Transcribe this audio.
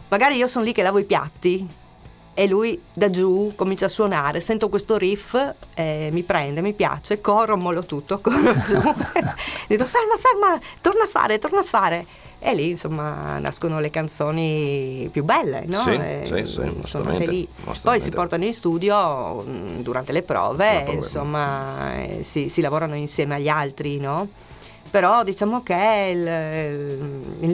magari io sono lì che lavo i piatti e lui da giù comincia a suonare, sento questo riff, mi prende, mi piace, corro, mollo tutto, corro giù, dico ferma, torna a fare. E lì insomma nascono le canzoni più belle, no? Sì, sono nate lì. Poi si portano in studio durante le prove, insomma, si lavorano insieme agli altri, no? Però diciamo che il